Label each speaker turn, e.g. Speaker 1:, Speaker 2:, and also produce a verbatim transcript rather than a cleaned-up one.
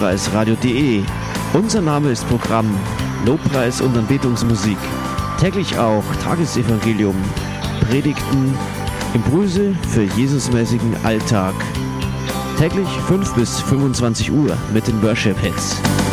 Speaker 1: lobpreisradio punkt de. Unser Name ist Programm Lobpreis und Anbetungsmusik. Täglich auch Tagesevangelium, Predigten, Impulse für Jesusmäßigen Alltag. Täglich fünf bis fünfundzwanzig Uhr mit den Worship Hits.